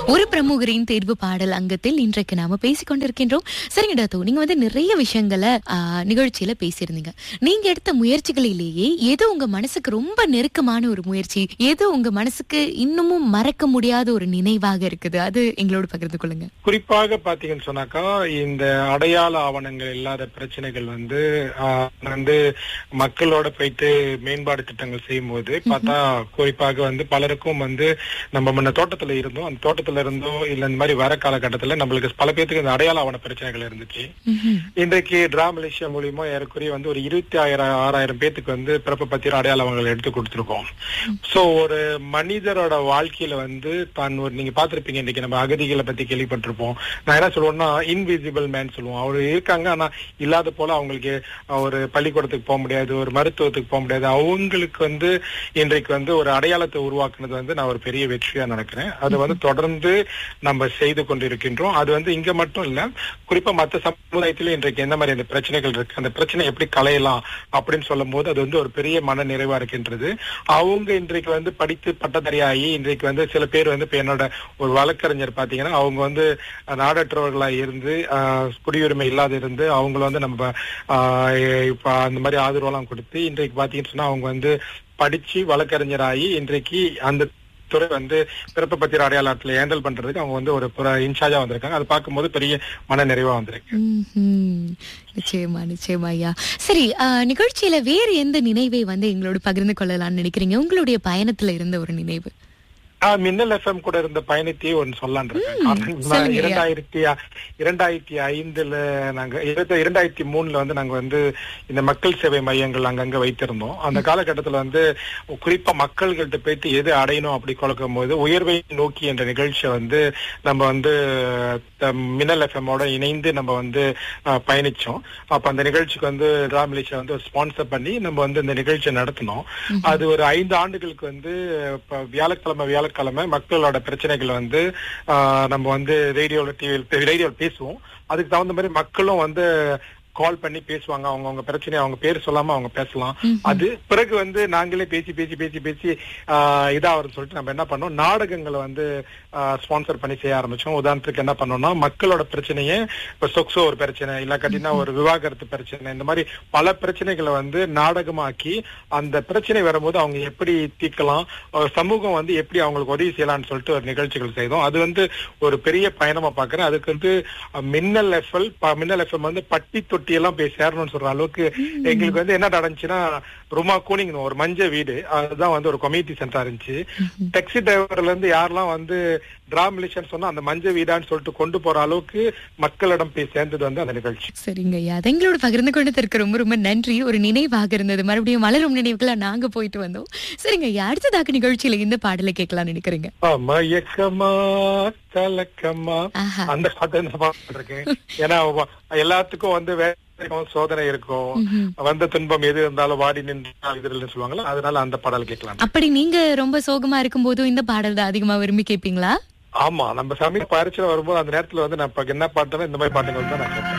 ஒரு பிரமுகரின் தேர்வு பாடல் அங்கத்தில் இன்றைக்கு நாம பேசிக் கொண்டிருக்கின்றோம். சரிங்க டாத்து, நீங்க நிறைய விஷயங்களை நிகழ்ச்சியில பேசியிருந்தீங்க. நீங்க எடுத்த முயற்சிகளிலேயே எது உங்க மனசுக்கு ரொம்ப நெருக்கமான ஒரு முயற்சி, எது உங்க மனசுக்கு இன்னமும் மறக்க முடியாத ஒரு நினைவாக இருக்குது, அது எங்களோட பகிர்ந்து கொள்ளுங்க. குறிப்பாக பாத்தீங்கன்னு சொன்னாக்கா, இந்த அடையாள ஆவணங்கள் இல்லாத பிரச்சனைகள் வந்து மக்களோட போயிட்டு மேம்பாடு திட்டங்கள் செய்யும் போது பார்த்தா, குறிப்பாக பலருக்கும் நம்ம முன்ன தோட்டத்துல இருந்தோம், அந்த தோட்டத்துல இருந்தோ இல்ல இந்த மாதிரி வர காலகட்டத்துல நம்மளுக்கு பல பேருக்கு இந்த அடையாள ஆவண பிரச்சனைகள் இருந்துச்சு. இன்றைக்கு டிரா மலேசியா மூலியமா ஏறக்குறைய ஒரு 26,000 பேத்துக்கு பிறப்பு பத்திர அடையாள ஆவணங்கள் எடுத்து கொடுத்திருக்கோம். சோ ஒரு மனிதரோட வாழ்க்கையில தான் நீங்க பாத்திருப்பீங்க, இன்னைக்கு நம்ம அகதிகளை பத்தி கேள்விப்பட்டிருப்போம். நான் என்ன சொல்லுவேன்னா, இன்விசிபிள் மேன் சொல்லுவோம். அவரு இருக்காங்க, ஆனா இல்லாத போல அவங்களுக்கு ஒரு பள்ளிக்கூடத்துக்கு போக முடியாது, ஒரு மருத்துவத்துக்கு போக முடியாது. அவங்களுக்கு இன்றைக்கு ஒரு அடையாளத்தை உருவாக்குனது நான் ஒரு பெரிய வெற்றியா நினைக்கிறேன். அது தொடர்ந்து நம்ம செய்து கொண்டிருக்கின்றோம். அது இங்க மட்டும் இல்ல, குறிப்பா மற்ற சமுதாயத்திலும் இன்றைக்கு என்ன மாதிரி அந்த பிரச்சனைகள் இருக்கு, அந்த பிரச்சனை எப்படி களையலாம் அப்படின்னு சொல்லும் போது அது ஒரு பெரிய மன நிறைவா இருக்கின்றது. அவங்க இன்றைக்கு படித்து பட்டதாரியாகி இன்றைக்கு சில பேர் இப்ப என்னோட ஒரு வழக்கறிஞர் பாத்தீங்கன்னா, அவங்க நாடற்றவர்களா இருந்து குடியுரிமை இல்லாத இருந்து அவங்கள நம்ம இப்ப அந்த மாதிரி ஆதரவெல்லாம் கொடுத்து இன்றைக்கு பாத்தீங்கன்னு சொன்னா அவங்க படிச்சு வழக்கறிஞராகி இன்றைக்கு அந்த துறை பிறப்பு பத்திர அடையாளத்துல ஹேண்டில் பண்றதுக்கு அவங்க ஒரு இன்சார்ஜா வந்திருக்காங்க. அதை பார்க்கும்போது பெரிய மன நிறைவா வந்திருக்கு. நிச்சயமா நிச்சயமா ஐயா. சரி, நிகழ்ச்சியில வேறு எந்த நினைவை எங்களோட பகிர்ந்து கொள்ளலாம்னு நினைக்கிறீங்க? உங்களுடைய பயணத்துல இருந்த ஒரு நினைவு. மின்னல் FM கூட இருந்த பயணத்தையே ஒன்னு சொல்லலான் இருக்கேன். 2005 நாங்க 2003 நாங்க இந்த மக்கள் சேவை மையங்கள் அங்கங்க வைத்திருந்தோம். அந்த காலகட்டத்துல குறிப்பா மக்கள்கிட்ட போயிட்டு எது அடையணும் அப்படி கொடுக்கும் போது உயர்வை நோக்கி என்ற நிகழ்ச்சியை நம்ம மின்னல் FM-ஓட இணைந்து நம்ம பயணிச்சோம். அப்ப அந்த நிகழ்ச்சிக்கு டிரா மலேசியா ஒரு ஸ்பான்சர் பண்ணி நம்ம இந்த நிகழ்ச்சியை நடத்தினோம். அது ஒரு 5 ஆண்டுகளுக்கு வியாழக்கிழமை மக்களோட பிரச்சனைகள் நம்ம ரேடியோல டிவில பேசுவோம். அதுக்கு தகுந்த மாதிரி மக்களும் கால் பண்ணி பேசுவாங்க. அவங்க பிரச்சனையை அவங்க பேர் சொல்லாம அவங்க பேசலாம். அது பிறகு நாங்களே பேசி பேசி பேசி பேசி இதாகும் சொல்லிட்டு நம்ம என்ன பண்ணோம், நாடகங்களை ஸ்பான்சர் பண்ணி செய்ய ஆரம்பிச்சோம். உதாரணத்துக்கு என்ன பண்ணோம்னா, மக்களோட பிரச்சனையே இப்ப சொக்சோ ஒரு பிரச்சனை, இல்ல கட்டினா ஒரு விவாகரத்து பிரச்சனை, இந்த மாதிரி பல பிரச்சனைகளை நாடகமாக்கி அந்த பிரச்சனை வரும்போது அவங்க எப்படி தீர்க்கலாம், சமூகம் எப்படி அவங்களுக்கு உதவி செய்யலாம்னு சொல்லிட்டு ஒரு நிகழ்ச்சிகள் செய்தோம். அது ஒரு பெரிய பயணமா பாக்குறேன். அதுக்கு மின்னல் FM பட்டி தொட்டி எல்லாம் போய் சேரணும்னு சொல்ற அளவுக்கு எங்களுக்கு என்ன நடந்துச்சுன்னா, ருமா கூனிங் ஒரு மஞ்ச வீடு, அதுதான் ஒரு கம்யூனிட்டி சென்டரா இருந்துச்சு. டாக்ஸி டிரைவர்ல இருந்து யாரெல்லாம் டிரா மலேசியான்னு சொன்னா அந்த மஞ்ச வீடான்னு சொல்லிட்டு கொண்டு போற அளவுக்கு மக்களிடம் போய் சேர்ந்தது அந்த நிகழ்ச்சி. சரிங்க ஐயா, அதை எங்களோட பகிர்ந்து கொண்டதற்கு ரொம்ப ரொம்ப நன்றி. ஒரு நினைவாக இருந்தது, மறுபடியும் மலரும் நினைவுகளா நாங்க போயிட்டு வந்தோம். சரிங்க ஐயா, அடுத்ததாக நிகழ்ச்சியில இந்த பாடலை கேட்கலாம்னு நினைக்கிறீங்க. மயக்கமா கலக்கமா அந்த பாட்டு நான் பாடுறேன். ஏன்னா எல்லாத்துக்கும் சோதனை இருக்கும், வந்த துன்பம் எது இருந்தாலும் வாடி நின்று சொல்லுவாங்களா, அதனால அந்த பாடல் கேட்கலாம். அப்படி நீங்க ரொம்ப சோகமா இருக்கும் போதும் இந்த பாடல் தான் அதிகமா விரும்பி கேட்பீங்களா? ஆமா, நம்ம சமயம் பரிச்சை வரும்போது அந்த நேரத்துல நான் என்ன பாட்டுனா இந்த மாதிரி பாட்டுகள் தான் நான் கேட்பேன்.